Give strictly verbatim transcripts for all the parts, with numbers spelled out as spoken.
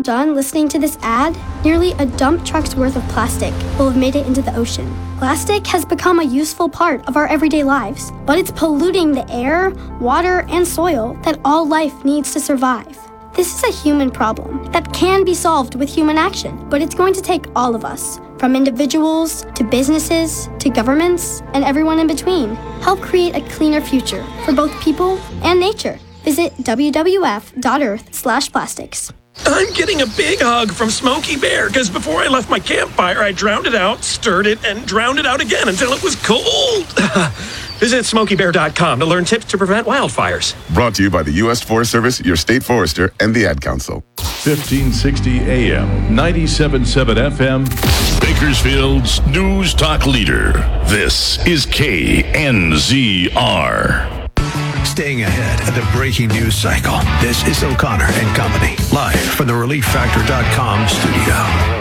done listening to this ad, nearly a dump truck's worth of plastic will have made it into the ocean. Plastic has become a useful part of our everyday lives, but it's polluting the air, water, and soil that all life needs to survive. This is a human problem that can be solved with human action, but it's going to take all of us, from individuals to businesses to governments and everyone in between. Help create a cleaner future for both people and nature. Visit w w f dot earth slash plastics. I'm getting a big hug from Smokey Bear because before I left my campfire, I drowned it out, stirred it, and drowned it out again until it was cold. Visit smokey bear dot com to learn tips to prevent wildfires. Brought to you by the U S Forest Service, your state forester, and the Ad Council. fifteen sixty A M, ninety-seven point seven F M. Bakersfield's News Talk leader. This is K N Z R. Staying ahead of the breaking news cycle. This is O'Connor and Company, live from the relief factor dot com studio.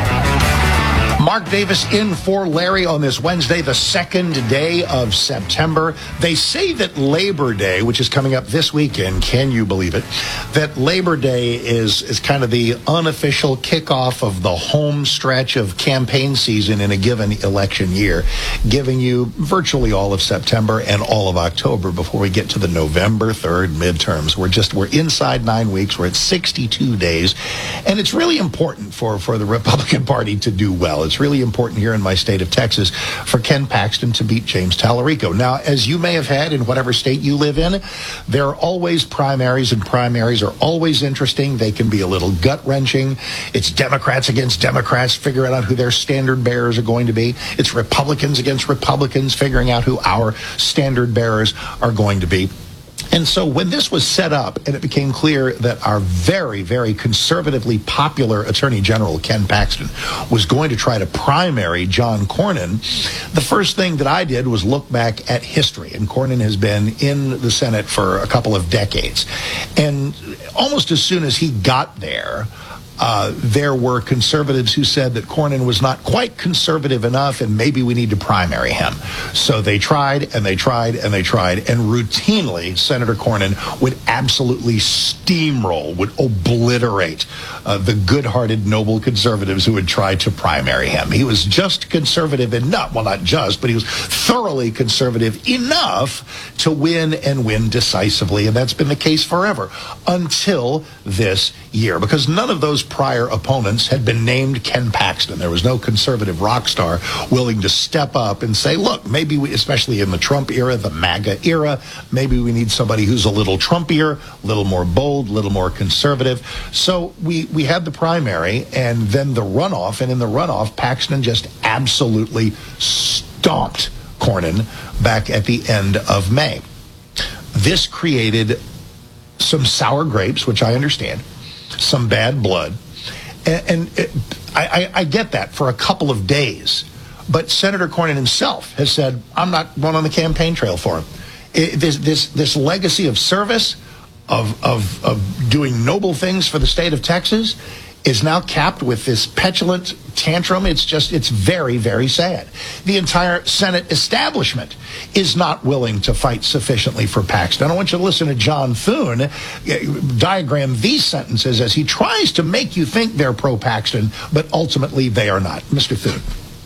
Mark Davis in for Larry on this Wednesday, the second day of September. They say that Labor Day, which is coming up this weekend, can you believe it, that Labor Day is, is kind of the unofficial kickoff of the home stretch of campaign season in a given election year, giving you virtually all of September and all of October before we get to the November third midterms. We're just, we're inside nine weeks. We're at sixty-two days. And it's really important for, for the Republican Party to do well. It's really important here in my state of Texas for Ken Paxton to beat James Tallarico. Now, as you may have had in whatever state you live in, there are always primaries, and primaries are always interesting. They can be a little gut-wrenching. It's Democrats against Democrats figuring out who their standard bearers are going to be. It's Republicans against Republicans figuring out who our standard bearers are going to be. And so when this was set up and it became clear that our very, very conservatively popular Attorney General, Ken Paxton, was going to try to primary John Cornyn, the first thing that I did was look back at history. And Cornyn has been in the Senate for a couple of decades. And almost as soon as he got there, Uh, there were conservatives who said that Cornyn was not quite conservative enough and maybe we need to primary him. So they tried and they tried and they tried, and routinely Senator Cornyn would absolutely steamroll, would obliterate uh, the good-hearted, noble conservatives who had tried to primary him. He was just conservative enough, well, not just, but he was thoroughly conservative enough to win and win decisively, and that's been the case forever until this year, because none of those prior opponents had been named Ken Paxton. There was no conservative rock star willing to step up and say, look, maybe we, especially in the Trump era, the MAGA era, maybe we need somebody who's a little Trumpier, a little more bold, a little more conservative. So we, we had the primary and then the runoff, and in the runoff, Paxton just absolutely stomped Cornyn back at the end of May. This created some sour grapes, which I understand, some bad blood, and, and it, I, I, I get that for a couple of days. But Senator Cornyn himself has said, "I'm not going on the campaign trail for him." It, this this this legacy of service, of of of doing noble things for the state of Texas, is now capped with this petulant tantrum. It's just, it's very, very sad. The entire Senate establishment is not willing to fight sufficiently for Paxton. I want you to listen to John Thune diagram these sentences as he tries to make you think they're pro-Paxton, but ultimately they are not. Mister Thune.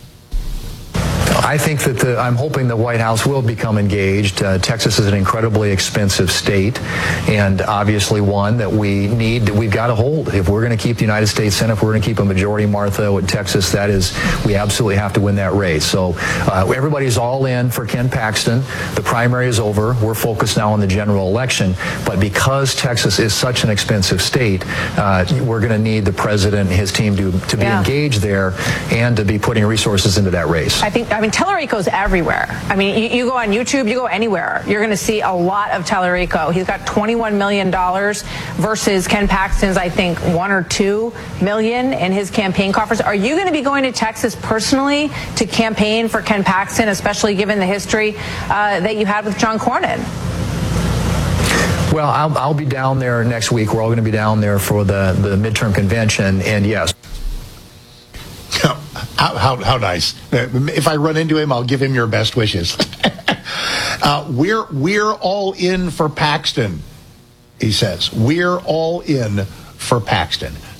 I think that the, I'm hoping the White House will become engaged. Uh, Texas is an incredibly expensive state, and obviously one that we need, that we've got to hold. If we're going to keep the United States Senate, if we're going to keep a majority, Martha, in Texas, that is, we absolutely have to win that race. So uh, everybody's all in for Ken Paxton. The primary is over. We're focused now on the general election. But because Texas is such an expensive state, uh, we're going to need the president and his team to, to be yeah. engaged there and to be putting resources into that race. I think, I mean, Tallarico's everywhere. I mean, you, you go on YouTube, you go anywhere, you're going to see a lot of Tallarico. He's got twenty-one million dollars versus Ken Paxton's, I think, one or two million in his campaign coffers. Are you going to be going to Texas personally to campaign for Ken Paxton, especially given the history uh, that you had with John Cornyn? Well, I'll, I'll be down there next week. We're all going to be down there for the, the midterm convention, and yes. How, how, how nice. If I run into him, I'll give him your best wishes. uh, we're, we're all in for Paxton, he says. We're all in for Paxton.